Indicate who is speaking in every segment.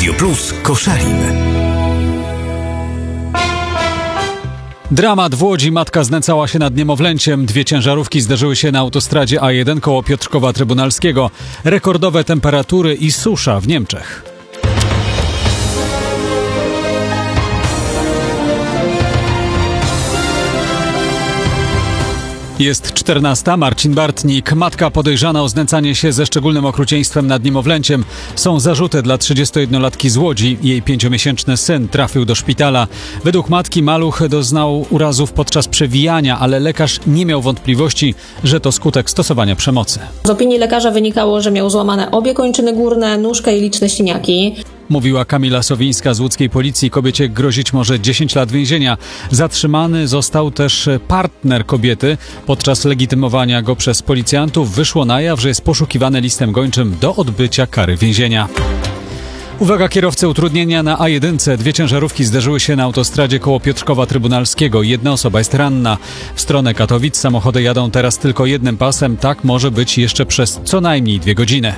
Speaker 1: Radio Plus Koszalin.
Speaker 2: Dramat w Łodzi. Matka znęcała się nad niemowlęciem. 2 ciężarówki zderzyły się na autostradzie A1 koło Piotrkowa Trybunalskiego. Rekordowe temperatury i susza w Niemczech. Jest 14. Marcin Bartnik. Matka podejrzana o znęcanie się ze szczególnym okrucieństwem nad niemowlęciem. Są zarzuty dla 31-latki z Łodzi. Jej 5-miesięczny syn trafił do szpitala. Według matki maluch doznał urazów podczas przewijania, ale lekarz nie miał wątpliwości, że to skutek stosowania przemocy.
Speaker 3: Z opinii lekarza wynikało, że miał złamane obie kończyny górne, nóżkę i liczne siniaki.
Speaker 2: Mówiła Kamila Sowińska z łódzkiej policji. Kobiecie grozić może 10 lat więzienia. Zatrzymany został też partner kobiety. Podczas legitymowania go przez policjantów wyszło na jaw, że jest poszukiwany listem gończym do odbycia kary więzienia. Uwaga, kierowcy, utrudnienia na A1. 2 ciężarówki zderzyły się na autostradzie koło Piotrkowa Trybunalskiego. 1 osoba jest ranna. W stronę Katowic samochody jadą teraz tylko jednym pasem. Tak może być jeszcze przez co najmniej 2 godziny.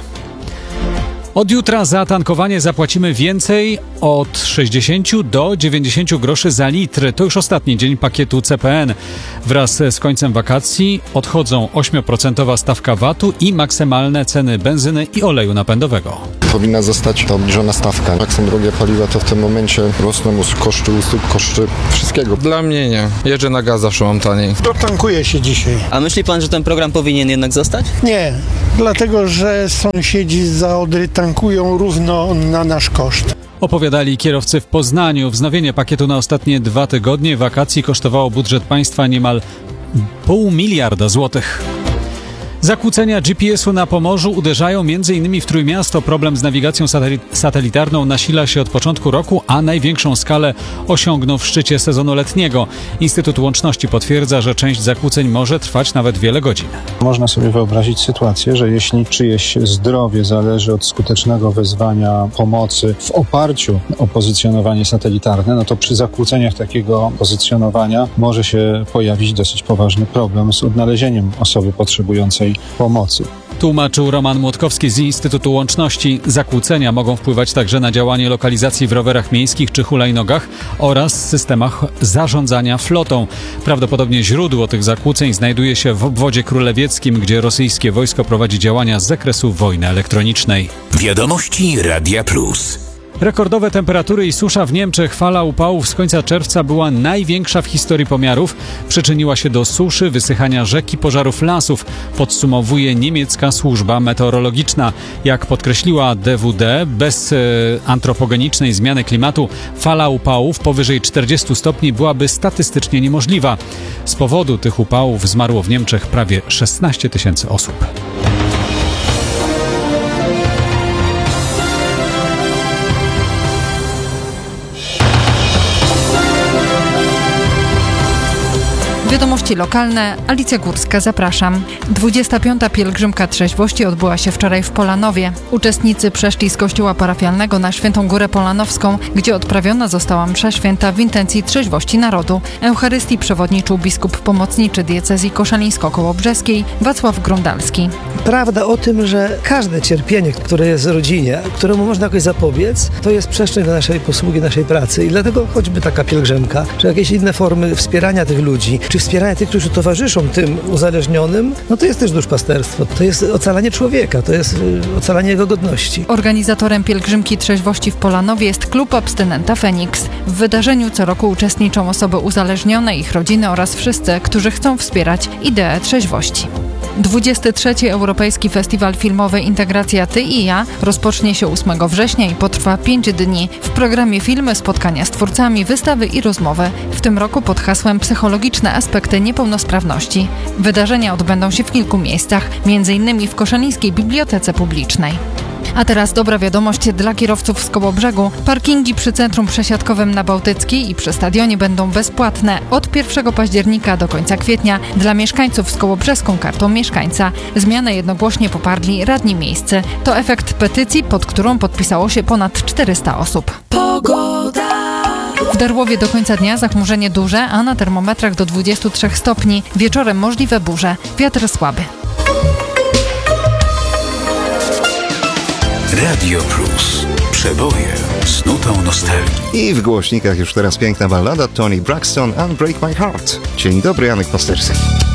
Speaker 2: Od jutra za tankowanie zapłacimy więcej od 60 do 90 groszy za litr. To już ostatni dzień pakietu CPN. Wraz z końcem wakacji odchodzą 8% stawka VAT-u i maksymalne ceny benzyny i oleju napędowego.
Speaker 4: Powinna zostać ta obniżona stawka. Jak są drogie paliwa, to w tym momencie rosną koszty usług, koszty wszystkiego.
Speaker 5: Dla mnie nie. Jeżdżę na gaz, zawsze mam taniej.
Speaker 6: Dotankuje się dzisiaj.
Speaker 7: A myśli pan, że ten program powinien jednak zostać?
Speaker 6: Nie, dlatego że sąsiedzi za Odry tankują równo na nasz koszt.
Speaker 2: Opowiadali kierowcy w Poznaniu. Wznowienie pakietu na ostatnie 2 tygodnie wakacji kosztowało budżet państwa niemal 0,5 miliarda złotych. Zakłócenia GPS-u na Pomorzu uderzają m.in. w Trójmiasto. Problem z nawigacją satelitarną nasila się od początku roku, a największą skalę osiągnął w szczycie sezonu letniego. Instytut Łączności potwierdza, że część zakłóceń może trwać nawet wiele godzin.
Speaker 8: Można sobie wyobrazić sytuację, że jeśli czyjeś zdrowie zależy od skutecznego wezwania pomocy w oparciu o pozycjonowanie satelitarne, no to przy zakłóceniach takiego pozycjonowania może się pojawić dosyć poważny problem z odnalezieniem osoby potrzebującej pomocy.
Speaker 2: Tłumaczył Roman Młotkowski z Instytutu Łączności. Zakłócenia mogą wpływać także na działanie lokalizacji w rowerach miejskich czy hulajnogach oraz systemach zarządzania flotą. Prawdopodobnie źródło tych zakłóceń znajduje się w obwodzie królewieckim, gdzie rosyjskie wojsko prowadzi działania z zakresu wojny elektronicznej.
Speaker 1: Wiadomości Radia Plus.
Speaker 2: Rekordowe temperatury i susza w Niemczech. Fala upałów z końca czerwca była największa w historii pomiarów. Przyczyniła się do suszy, wysychania rzek i pożarów lasów, podsumowuje niemiecka służba meteorologiczna. Jak podkreśliła DWD, bez antropogenicznej zmiany klimatu fala upałów powyżej 40 stopni byłaby statystycznie niemożliwa. Z powodu tych upałów zmarło w Niemczech prawie 16 000 osób.
Speaker 9: Wiadomości lokalne. Alicja Górska, zapraszam. 25. pielgrzymka trzeźwości odbyła się wczoraj w Polanowie. Uczestnicy przeszli z kościoła parafialnego na Świętą Górę Polanowską, gdzie odprawiona została msza święta w intencji trzeźwości narodu. Eucharystii przewodniczył biskup pomocniczy diecezji koszalińsko-kołobrzeskiej Wacław Grondalski.
Speaker 10: Prawda o tym, że każde cierpienie, które jest w rodzinie, któremu można jakoś zapobiec, to jest przestrzeń do naszej posługi, naszej pracy i dlatego choćby taka pielgrzymka, czy jakieś inne formy wspierania tych ludzi, czy wspierania tych, którzy towarzyszą tym uzależnionym, no to jest też duszpasterstwo. To jest ocalanie człowieka, to jest ocalanie jego godności.
Speaker 9: Organizatorem pielgrzymki trzeźwości w Polanowie jest klub abstynenta Feniks. W wydarzeniu co roku uczestniczą osoby uzależnione, ich rodziny oraz wszyscy, którzy chcą wspierać ideę trzeźwości. 23. Europejski Festiwal Filmowy Integracja Ty i Ja rozpocznie się 8 września i potrwa 5 dni. W programie filmy, spotkania z twórcami, wystawy i rozmowy. W tym roku pod hasłem Psychologiczne aspekty niepełnosprawności. Wydarzenia odbędą się w kilku miejscach, m.in. w Koszalińskiej Bibliotece Publicznej. A teraz dobra wiadomość dla kierowców z Kołobrzegu. Parkingi przy centrum przesiadkowym na Bałtyckiej i przy stadionie będą bezpłatne od 1 października do końca kwietnia dla mieszkańców z kołobrzeską kartą mieszkańca. Zmianę jednogłośnie poparli radni miejscy. To efekt petycji, pod którą podpisało się ponad 400 osób. Pogoda. W Darłowie do końca dnia zachmurzenie duże, a na termometrach do 23 stopni. Wieczorem możliwe burze. Wiatr słaby.
Speaker 1: Radio Plus. Przeboje z nutą nostalgii.
Speaker 11: I w głośnikach już teraz piękna ballada Toni Braxton, Unbreak My Heart. Dzień dobry, Janek Pasterski.